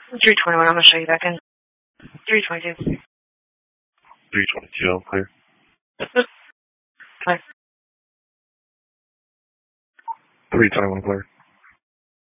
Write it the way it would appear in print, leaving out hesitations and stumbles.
321, I'm going to show you back in. 322. 322, I'm clear. Hi. 321, clear.